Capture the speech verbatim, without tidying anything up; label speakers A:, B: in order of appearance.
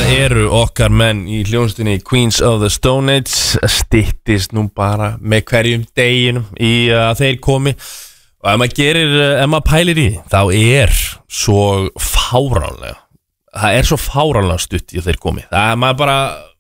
A: eru okkar menn í hljónstinni Queens of the Stone Age styttist nú bara með hverjum deginum í að þeir komi og ef maður gerir, ef maður pælir í þá er svo fáránlega það er svo fáránlega stutt í að þeir komi það er maður bara